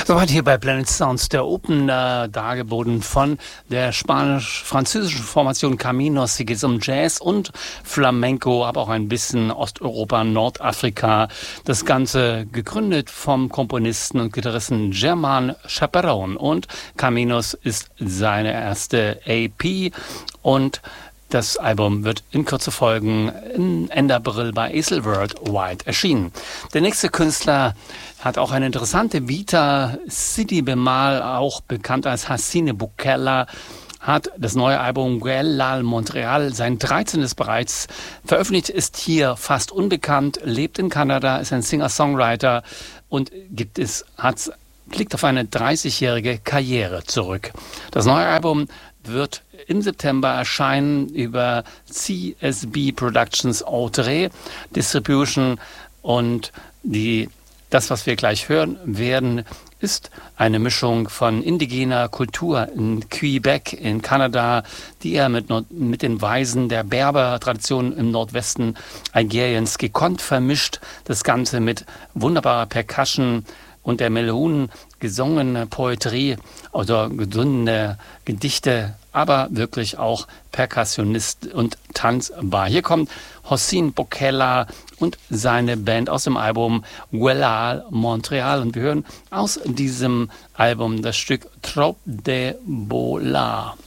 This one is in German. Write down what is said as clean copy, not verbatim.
Soweit hier bei Planet Sounds der Opener, dargeboten von der spanisch-französischen Formation Caminos. Hier geht es um Jazz und Flamenco, aber auch ein bisschen Osteuropa, Nordafrika. Das Ganze gegründet vom Komponisten und Gitarristen Germán Chaperón. Und Caminos ist seine erste EP und das Album wird in Kürze folgen, Ende April bei Esel Worldwide erschienen. Der nächste Künstler hat auch eine interessante Vita. Sidi Bemal, auch bekannt als Hassine Bukella, hat das neue Album Guellal Montreal, sein 13. bereits veröffentlicht, ist hier fast unbekannt, lebt in Kanada, ist ein Singer-Songwriter und blickt auf eine 30-jährige Karriere zurück. Das neue Album wird im September erscheinen über CSB Productions Outre Distribution und das, was wir gleich hören werden, ist eine Mischung von indigener Kultur in Quebec in Kanada, die er mit den Weisen der Berber-Tradition im Nordwesten Algeriens gekonnt vermischt. Das Ganze mit wunderbarer Percussion und der Melonen gesungene Poetrie oder gesungene Gedichte, aber wirklich auch Perkussionist und tanzbar. Hier kommt Hassine Bukella und seine Band aus dem Album Guellal Montreal und wir hören aus diesem Album das Stück Trop de Bola.